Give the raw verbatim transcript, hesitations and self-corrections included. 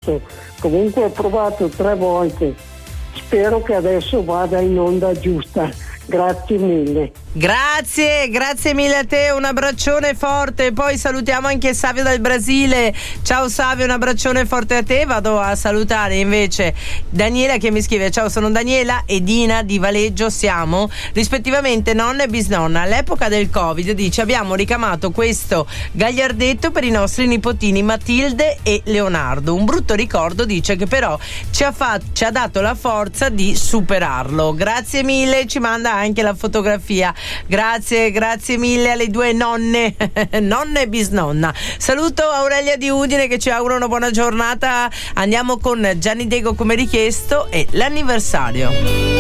provato, comunque ho provato tre volte, spero che adesso vada in onda giusta. Grazie mille. Grazie, grazie mille a te, un abbraccione forte. Poi salutiamo anche Savio dal Brasile. Ciao Savio, un abbraccione forte a te. Vado a salutare invece Daniela che mi scrive: ciao, sono Daniela e Dina di Valeggio, siamo rispettivamente nonna e bisnonna. All'epoca del Covid, dice, abbiamo ricamato questo gagliardetto per i nostri nipotini Matilde e Leonardo. Un brutto ricordo, dice, che però ci ha, fatto, ci ha dato la forza di superarlo. Grazie mille, ci manda anche la fotografia. Grazie, grazie mille alle due nonne, nonna e bisnonna. Saluto Aurelia di Udine che ci augura una buona giornata. Andiamo con Gianni Dego come richiesto e l'anniversario.